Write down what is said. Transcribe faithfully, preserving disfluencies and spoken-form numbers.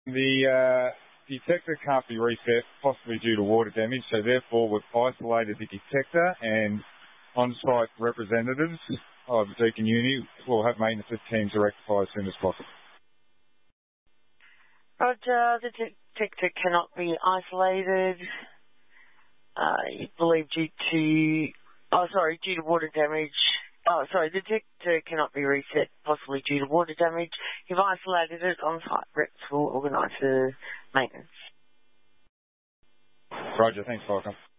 The uh, detector can't be reset, possibly due to water damage, so therefore we've isolated the detector, and on-site representatives of Deakin Uni will have maintenance teams to rectify as soon as possible. Roger, the detector cannot be isolated. Uh, you believe due to, oh sorry, due to water damage. Oh, sorry, the detector cannot be reset, possibly due to water damage. You've isolated it, on-site reps will organise the maintenance. Roger, thanks, Falcon.